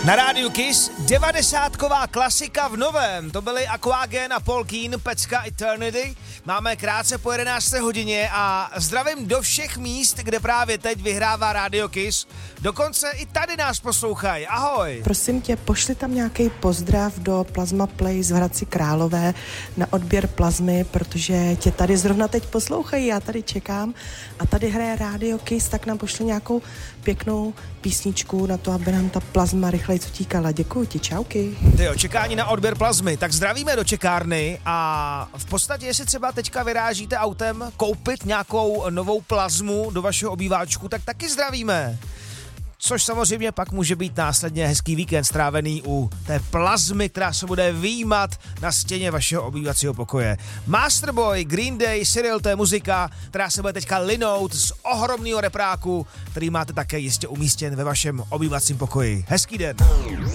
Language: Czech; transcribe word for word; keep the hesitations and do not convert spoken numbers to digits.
Na rádiu Kiss devadesátková klasika v novém. To byly Aquagen a Paul Keen, Pecka Eternity. Máme krátce po jedenácté hodině a zdravím do všech míst, kde právě teď vyhrává rádio Kiss. Dokonce i tady nás poslouchají. Ahoj. Prosím tě, pošli tam nějaký pozdrav do Plasma Play z Hradci Králové na odběr plazmy, protože tě tady zrovna teď poslouchají, já tady čekám a tady hraje rádio Kiss, tak nám pošli nějakou pěknou písničku na to, aby nám ta plazma rychleji utíkala. Děkuju ti, čauky. Tyjo, čekání na odběr plazmy. Tak zdravíme do čekárny a v podstatě, jestli třeba teďka vyrážíte autem koupit nějakou novou plazmu do vašeho obýváčku, tak taky zdravíme. Což samozřejmě pak může být následně hezký víkend strávený u té plazmy, která se bude výjímat na stěně vašeho obývacího pokoje. Masterboy, Green Day, Cyril, to je muzika, která se bude teďka linout z ohromného repráku, který máte také jistě umístěn ve vašem obývacím pokoji. Hezký den.